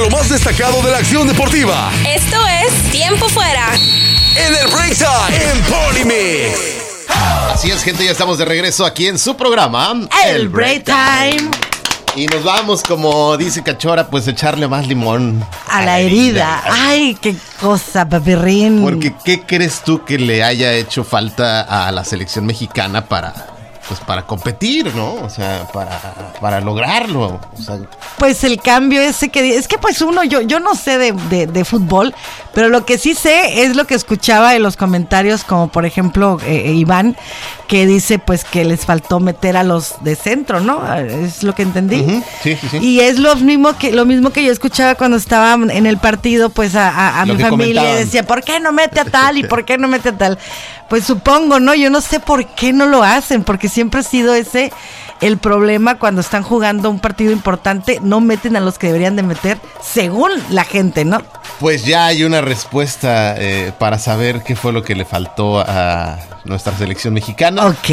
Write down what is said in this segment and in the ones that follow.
lo más destacado de la acción deportiva. Esto es Tiempo Fuera. En el Break Time, en Polymix. Así es, gente, ya estamos de regreso aquí en su programa, El Break Time. Y nos vamos, como dice Cachora, pues echarle más limón a la herida. Ay, qué cosa, papirrín. Porque, ¿qué crees tú que le haya hecho falta a la selección mexicana para competir, ¿no? O sea, para lograrlo. O sea, pues el cambio ese es que pues yo no sé de fútbol, pero lo que sí sé es lo que escuchaba en los comentarios, como por ejemplo Iván, que dice pues que les faltó meter a los de centro, ¿no? Es lo que entendí. Uh-huh. Sí. Y es lo mismo que yo escuchaba cuando estaba en el partido, pues a mi familia decía, ¿por qué no mete a tal y por qué no mete a tal? Pues supongo, ¿no? Yo no sé por qué no lo hacen, porque siempre ha sido ese el problema cuando están jugando un partido importante, no meten a los que deberían de meter, según la gente, ¿no? Pues ya hay una respuesta para saber qué fue lo que le faltó a nuestra selección mexicana. Ok.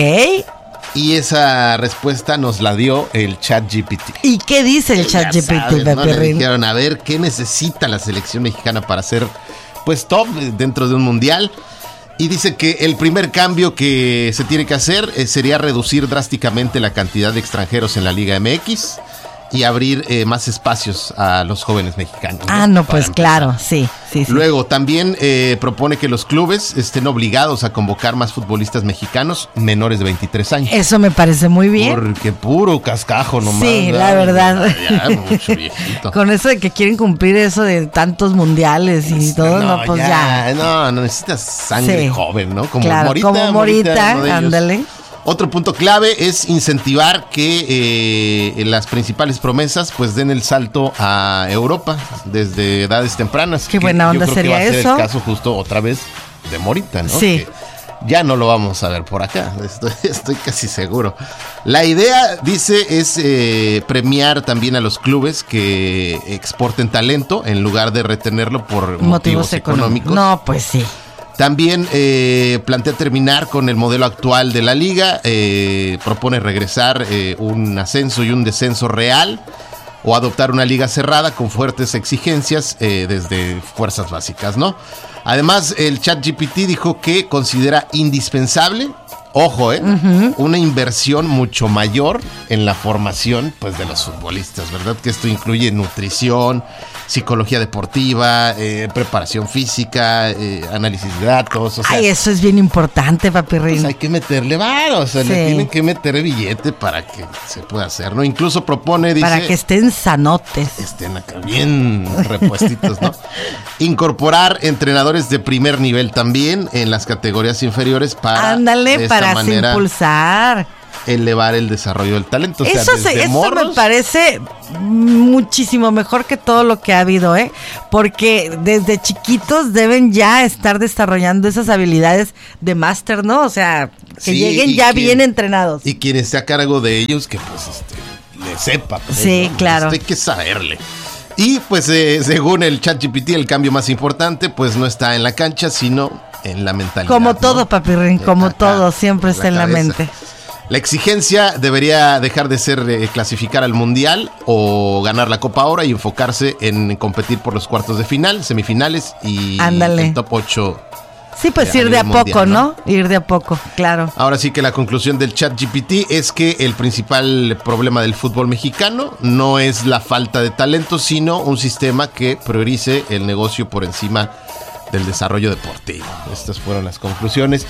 Y esa respuesta nos la dio el ChatGPT. ¿Y qué dice el ChatGPT, ¿no? Le dijeron, a ver, ¿qué necesita la selección mexicana para ser pues top dentro de un mundial? Y dice que el primer cambio que se tiene que hacer sería reducir drásticamente la cantidad de extranjeros en la Liga MX y abrir más espacios a los jóvenes mexicanos. Ah, no, pues claro, sí. Luego, también propone que los clubes estén obligados a convocar más futbolistas mexicanos menores de 23 años. Eso me parece muy bien. Porque puro cascajo nomás. Sí, la verdad. Ya, mucho viejito. Con eso de que quieren cumplir eso de tantos mundiales y todo, no, pues ya. No necesitas sangre joven, ¿no? Como claro, Morita. Como Morita, ándale. Otro punto clave es incentivar que las principales promesas pues den el salto a Europa desde edades tempranas. Qué buena onda sería eso. Yo creo que va a ser el caso justo otra vez de Morita, ¿no? Sí. Que ya no lo vamos a ver por acá, estoy casi seguro. La idea, dice, es premiar también a los clubes que exporten talento en lugar de retenerlo por motivos económicos. No, pues sí. También plantea terminar con el modelo actual de la liga, propone regresar un ascenso y un descenso real o adoptar una liga cerrada con fuertes exigencias desde fuerzas básicas, ¿no? Además, el ChatGPT dijo que considera indispensable, ojo, una inversión mucho mayor en la formación pues, de los futbolistas, ¿verdad? Que esto incluye nutrición, psicología deportiva, preparación física, análisis de datos. O sea, ay, eso es bien importante, papirrín. Pues hay que meterle varo, o sea, le tienen que meter billete para que se pueda hacer, ¿no? Incluso propone, dice, para que estén sanotes. Estén acá bien repuestitos, ¿no? Incorporar entrenadores de primer nivel también en las categorías inferiores para para impulsar, elevar el desarrollo del talento. Eso me parece muchísimo mejor que todo lo que ha habido, porque desde chiquitos deben ya estar desarrollando esas habilidades de máster, ¿no? O sea, que lleguen ya bien entrenados. Y quien esté a cargo de ellos, que pues le sepa. Pues, sí, ¿no? Claro. Hay que saberle. Y pues según el ChatGPT, el cambio más importante pues no está en la cancha, sino en la mentalidad. Como todo, papirrín, como todo, siempre está en la mente. La exigencia debería dejar de ser clasificar al Mundial o ganar la Copa Oro y enfocarse en competir por los cuartos de final, semifinales y el top 8. Sí, pues ir de a poco, mundial, ¿no? Ir de a poco, claro. Ahora sí que la conclusión del ChatGPT es que el principal problema del fútbol mexicano no es la falta de talento, sino un sistema que priorice el negocio por encima del desarrollo deportivo. Estas fueron las conclusiones.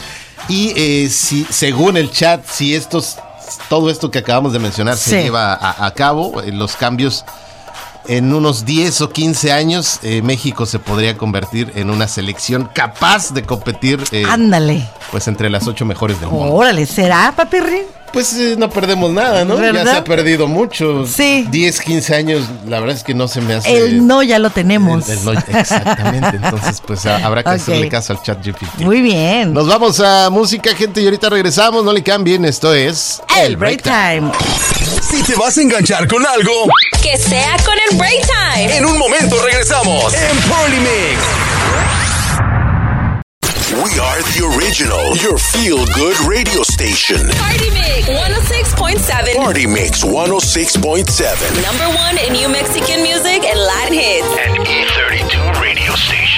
Y si, según el chat, si todo esto que acabamos de mencionar se lleva a cabo, los cambios en unos 10 o 15 años, México se podría convertir en una selección capaz de competir. Ándale. Pues entre las 8 mejores del mundo. Órale, ¿será, papirrín? Pues no perdemos nada, ¿no? ¿verdad? Ya se ha perdido mucho. Sí. 10, 15 años, la verdad es que no se me hace... El no ya lo tenemos. El no, exactamente. Entonces, pues habrá que hacerle caso al ChatGPT. Muy bien. Nos vamos a música, gente, y ahorita regresamos. No le cambien, esto es... El Break Time. Si te vas a enganchar con algo, que sea con el Break Time. En un momento regresamos en Polymix. We are the original, your feel-good radio station. Party Mix 106.7. Party Mix 106.7. #1 in New Mexican music and Latin